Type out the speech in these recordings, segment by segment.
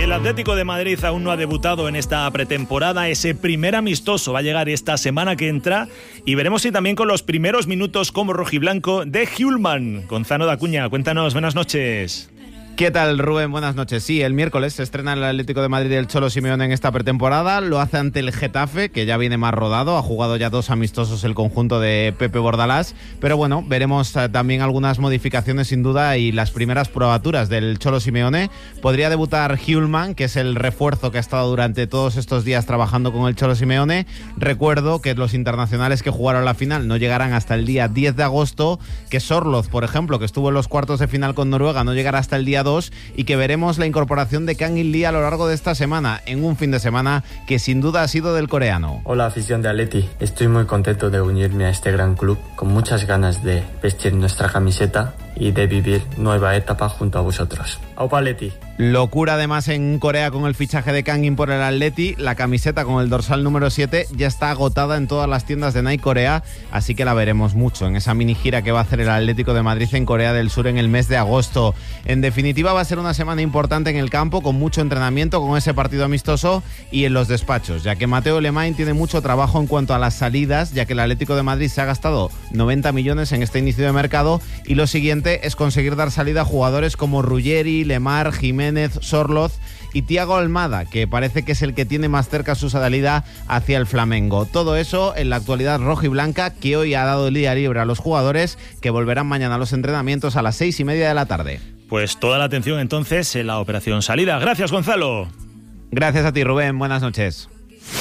El Atlético de Madrid aún no ha debutado en esta pretemporada. Ese primer amistoso va a llegar esta semana que entra y veremos si también con los primeros minutos como rojiblanco de Hjulmand. Gonzalo Dacuña, cuéntanos, buenas noches. ¿Qué tal, Rubén? Buenas noches. Sí, el miércoles se estrena el Atlético de Madrid del Cholo Simeone en esta pretemporada. Lo hace ante el Getafe, que ya viene más rodado. Ha jugado ya 2 amistosos el conjunto de Pepe Bordalás. Pero bueno, veremos también algunas modificaciones sin duda y las primeras probaturas del Cholo Simeone. Podría debutar Hjulmand, que es el refuerzo que ha estado durante todos estos días trabajando con el Cholo Simeone. Recuerdo que los internacionales que jugaron la final no llegarán hasta el día 10 de agosto, que Sorloth, por ejemplo, que estuvo en los cuartos de final con Noruega, no llegará hasta el día 2, y que veremos la incorporación de Kang In Lee a lo largo de esta semana, en un fin de semana que sin duda ha sido del coreano. Hola, afición de Atleti. Estoy muy contento de unirme a este gran club, con muchas ganas de vestir nuestra camiseta y de vivir nueva etapa junto a vosotros. ¡Aupa Atleti! Locura además en Corea con el fichaje de Kang In por el Atleti. La camiseta con el dorsal número 7 ya está agotada en todas las tiendas de Nike Corea, así que la veremos mucho en esa mini gira que va a hacer el Atlético de Madrid en Corea del Sur en el mes de agosto. En definitiva, va a ser una semana importante en el campo, con mucho entrenamiento, con ese partido amistoso y en los despachos, ya que Mateo Lemay tiene mucho trabajo en cuanto a las salidas, ya que el Atlético de Madrid se ha gastado 90 millones en este inicio de mercado y lo siguiente es conseguir dar salida a jugadores como Ruggeri, Lemar, Jiménez, Sorloth y Thiago Almada, que parece que es el que tiene más cerca su salida hacia el Flamengo. Todo eso en la actualidad rojiblanca, que hoy ha dado el día libre a los jugadores, que volverán mañana a los entrenamientos a las 6:30 de la tarde. Pues toda la atención entonces en la operación salida. Gracias, Gonzalo. Gracias a ti, Rubén. Buenas noches.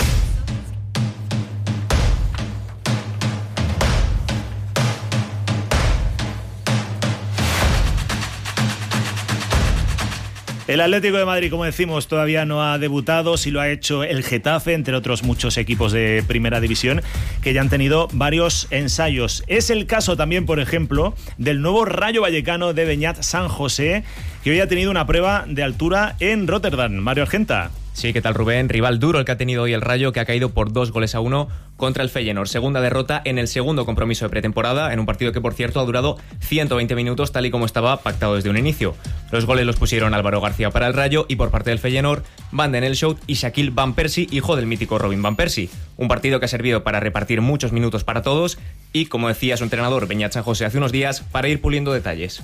El Atlético de Madrid, como decimos, todavía no ha debutado. Sí lo ha hecho el Getafe, entre otros muchos equipos de primera división que ya han tenido varios ensayos. Es el caso también, por ejemplo, del nuevo Rayo Vallecano de Beñat San José, que hoy ha tenido una prueba de altura en Rotterdam. Mario Argenta. Sí, ¿qué tal, Rubén? Rival duro el que ha tenido hoy el Rayo, que ha caído por 2-1 contra el Feyenoord. Segunda derrota en el segundo compromiso de pretemporada, en un partido que, por cierto, ha durado 120 minutos, tal y como estaba pactado desde un inicio. Los goles los pusieron Álvaro García para el Rayo y por parte del Feyenoord, Van den Elshout y Shaquille Van Persie, hijo del mítico Robin Van Persie. Un partido que ha servido para repartir muchos minutos para todos y, como decía su entrenador Beñat San José hace unos días, para ir puliendo detalles.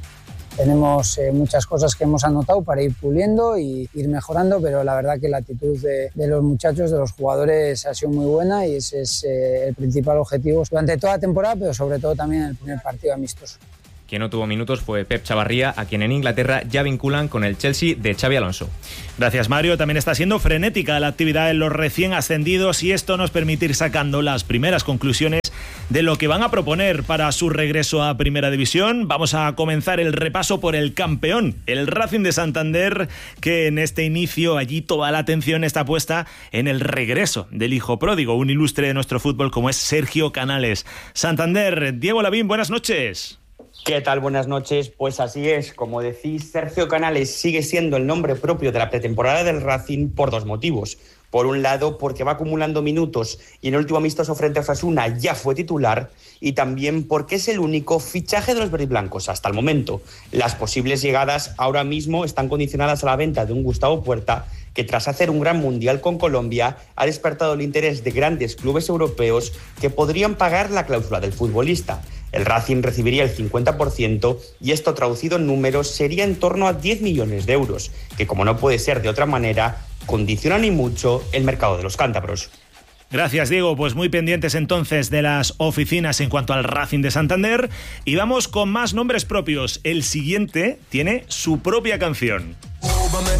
Tenemos muchas cosas que hemos anotado para ir puliendo y ir mejorando, pero la verdad que la actitud de los muchachos, de los jugadores, ha sido muy buena y ese es el principal objetivo durante toda la temporada, pero sobre todo también en el primer partido amistoso. Quien no tuvo minutos fue Pep Chavarría, a quien en Inglaterra ya vinculan con el Chelsea de Xabi Alonso. Gracias, Mario. También está siendo frenética la actividad en los recién ascendidos y esto nos permite ir sacando las primeras conclusiones de lo que van a proponer para su regreso a Primera División. Vamos a comenzar el repaso por el campeón, el Racing de Santander, que en este inicio allí toda la atención está puesta en el regreso del hijo pródigo, un ilustre de nuestro fútbol como es Sergio Canales. Santander, Diego Lavín, buenas noches. ¿Qué tal? Buenas noches. Pues así es, como decís, Sergio Canales sigue siendo el nombre propio de la pretemporada del Racing por 2 motivos. Por un lado, porque va acumulando minutos y en el último amistoso frente a Osasuna ya fue titular, y también porque es el único fichaje de los verdiblancos hasta el momento. Las posibles llegadas ahora mismo están condicionadas a la venta de un Gustavo Puerta, que tras hacer un gran mundial con Colombia ha despertado el interés de grandes clubes europeos que podrían pagar la cláusula del futbolista. El Racing recibiría el 50% y esto, traducido en números, sería en torno a 10 millones de euros, que, como no puede ser de otra manera, condicionan y mucho el mercado de los cántabros. Gracias, Diego. Pues muy pendientes entonces de las oficinas en cuanto al Racing de Santander. Y vamos con más nombres propios. El siguiente tiene su propia canción.